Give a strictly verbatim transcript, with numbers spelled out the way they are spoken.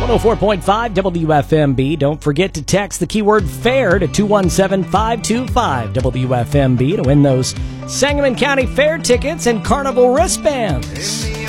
one oh four point five W F M B. Don't forget to text the keyword FAIR to two one seven, five two five W F M B to win those Sangamon County Fair tickets and carnival wristbands.